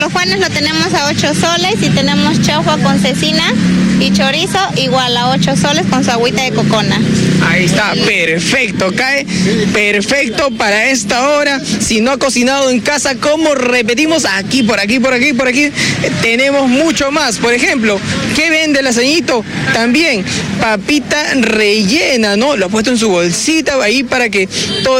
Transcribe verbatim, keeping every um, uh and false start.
Los juanes lo tenemos a ocho soles y tenemos chaufa con cecina y chorizo igual a ocho soles con su agüita de cocona. Ahí está, perfecto, cae perfecto para esta hora. Si no ha cocinado en casa, como repetimos, aquí, por aquí, por aquí, por aquí, eh, tenemos mucho más. Por ejemplo, ¿qué vende el lasañito? También papita rellena, ¿no? Lo ha puesto en su bolsita ahí para que todo